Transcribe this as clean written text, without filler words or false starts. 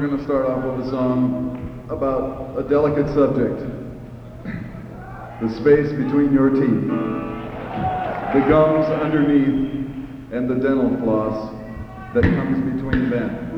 we're going to start off with a song about a delicate subject. The space between your teeth. The gums underneath and the dental floss that comes between them.